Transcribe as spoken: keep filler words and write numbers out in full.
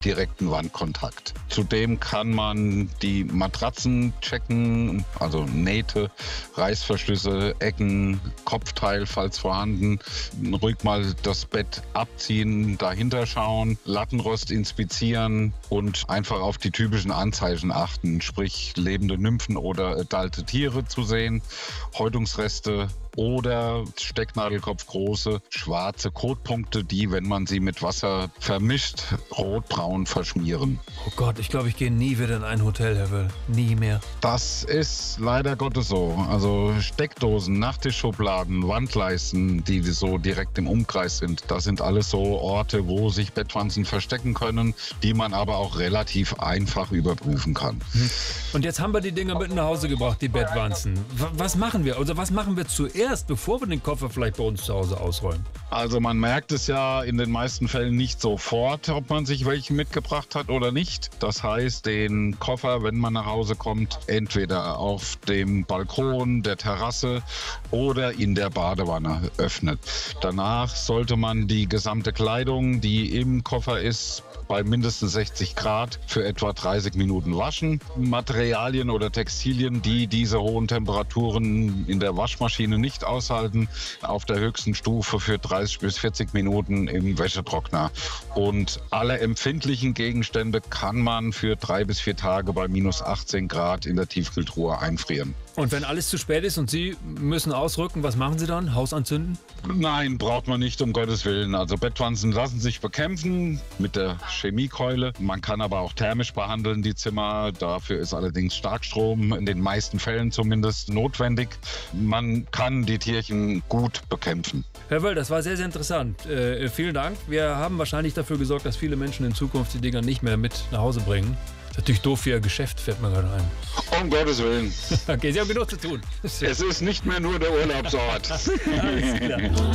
direkten Wandkontakt. Zudem kann man die Matratzen checken, also Nähte, Reißverschlüsse, Ecken, Kopfteil, falls vorhanden. Ruhig mal das Bett abziehen, dahinter schauen, Lattenrost inspizieren und einfach auf die typischen Anzeichen achten, sprich lebende Nymphen oder adulte Tiere zu sehen, Häutungsreste oder stecknadelkopfgroße schwarze Kotpunkte, die, wenn man sie mit Wasser vermischt, rotbraun verschmieren. Oh Gott, ich glaube, ich gehe nie wieder in ein Hotel, Herr Wöll. Nie mehr. Das ist leider Gottes so. Also Steckdosen, Nachttischschubladen, Wandleisten, die so direkt im Umkreis sind, das sind alles so Orte, wo sich Bettwanzen verstecken können, die man aber auch relativ einfach überprüfen kann. Und jetzt haben wir die Dinger mit nach Hause gebracht, die Bettwanzen. W- Was machen wir? Also was machen wir zuerst, bevor wir den Koffer vielleicht bei uns zu Hause ausräumen? Also man merkt es ja in den meisten Fällen nicht sofort, ob man sich welchen mitgebracht hat oder nicht. Das heißt, den Koffer, wenn man nach Hause kommt, entweder auf dem Balkon, der Terrasse oder in der Badewanne öffnet. Danach sollte man die gesamte Kleidung, die im Koffer ist, bei mindestens sechzig Grad für etwa dreißig Minuten waschen. Materialien oder Textilien, die diese hohen Temperaturen in der Waschmaschine nicht aushalten, auf der höchsten Stufe für dreißig bis vierzig Minuten im Wäschetrockner. Und alle empfindlichen Gegenstände kann man für drei bis vier Tage bei minus achtzehn Grad in der Tiefkühltruhe einfrieren. Und wenn alles zu spät ist und Sie müssen ausrücken, was machen Sie dann? Haus anzünden? Nein, braucht man nicht, um Gottes Willen. Also Bettwanzen lassen sich bekämpfen mit der Chemiekeule. Man kann aber auch thermisch behandeln, die Zimmer. Dafür ist allerdings Starkstrom, in den meisten Fällen zumindest, notwendig. Man kann die Tierchen gut bekämpfen. Herr Wöll, das war sehr, sehr interessant. Äh, vielen Dank. Wir haben wahrscheinlich dafür gesorgt, dass viele Menschen in Zukunft die Dinger nicht mehr mit nach Hause bringen. Das ist natürlich doof für Ihr Geschäft, fällt mir gerade ein. Um Gottes Willen. Okay, Sie haben genug zu tun. Es ist nicht mehr nur der Urlaubsort. Alles klar.